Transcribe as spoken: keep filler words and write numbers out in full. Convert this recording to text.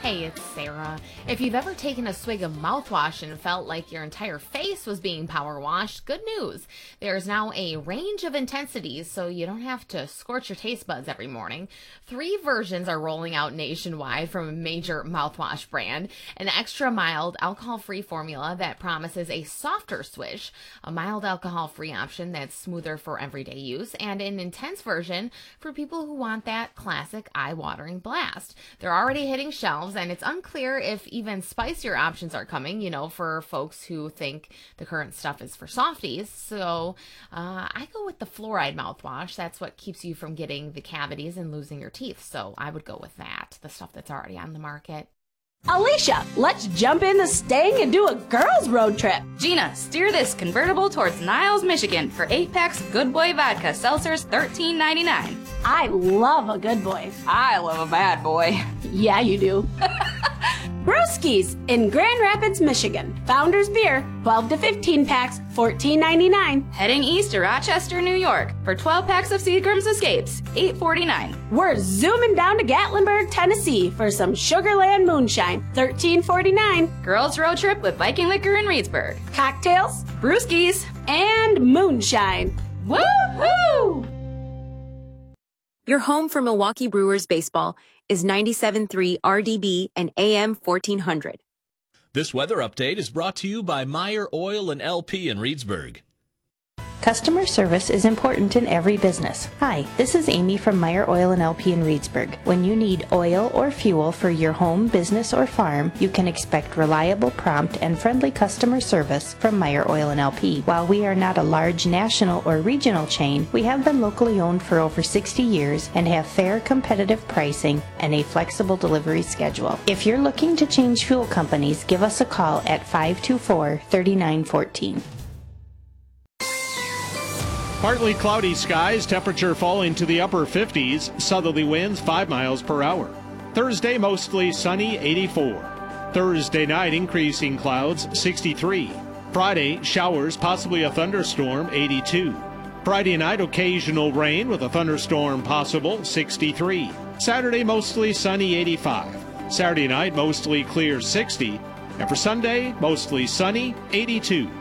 Hey, it's Sarah. If you've ever taken a swig of mouthwash and felt like your entire face was being power washed, good news. There's now a range of intensities, so you don't have to scorch your taste buds every morning. Three versions are rolling out nationwide from a major mouthwash brand. An extra mild, alcohol-free formula that promises a softer swish, a mild alcohol-free option that's smoother for everyday use, and an intense version for people who want that classic eye-watering blast. They're already hitting shelves, and it's unclear if even spicier options are coming, you know, for folks who think the current stuff is for softies. So uh, I go with the fluoride mouthwash. That's what keeps you from getting the cavities and losing your teeth. So I would go with that, the stuff that's already on the market. Alicia, let's jump in the Stang and do a girls' road trip. Gina, steer this convertible towards Niles, Michigan for eight packs Good Boy Vodka Seltzers, thirteen ninety-nine. I love a good boy. I love a bad boy. Yeah, you do. Brewskis in Grand Rapids, Michigan. Founders Beer, twelve to fifteen packs, fourteen ninety-nine. Heading east to Rochester, New York for twelve packs of Seagram's Escapes, eight forty-nine. We're zooming down to Gatlinburg, Tennessee for some Sugarland Moonshine, thirteen forty-nine. Girls road trip with Viking Liquor in Reedsburg. Cocktails, Brewskis, and moonshine. Woo-hoo! Your home for Milwaukee Brewers baseball is ninety-seven point three R D B and A M fourteen hundred. This weather update is brought to you by Meyer Oil and L P in Reedsburg. Customer service is important in every business. Hi, this is Amy from Meyer Oil and L P in Reedsburg. When you need oil or fuel for your home, business, or farm, you can expect reliable, prompt, and friendly customer service from Meyer Oil and L P. While we are not a large national or regional chain, we have been locally owned for over sixty years and have fair, competitive pricing and a flexible delivery schedule. If you're looking to change fuel companies, give us a call at five two four, three nine one four. Partly cloudy skies, temperature falling to the upper fifties, southerly winds five miles per hour. Thursday, mostly sunny, eighty-four. Thursday night, increasing clouds, sixty-three. Friday, showers, possibly a thunderstorm, eighty-two. Friday night, occasional rain with a thunderstorm possible, sixty-three. Saturday, mostly sunny, eighty-five. Saturday night, mostly clear, sixty. And for Sunday, mostly sunny, eighty-two.